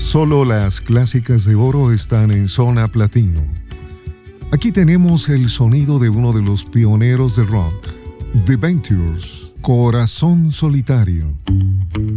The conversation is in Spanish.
Solo las clásicas de oro están en Zona Platino. Aquí tenemos el sonido de uno de los pioneros del rock, The Ventures, Corazón Solitario.